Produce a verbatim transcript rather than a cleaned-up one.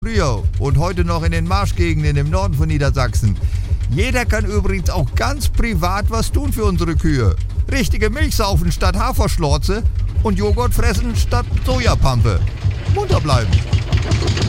früher und heute noch in den Marschgegenden im Norden von Niedersachsen. Jeder kann übrigens auch ganz privat was tun für unsere Kühe. Richtige Milch saufen statt Haferschlorze und Joghurt fressen statt Sojapampe. Munter bleiben.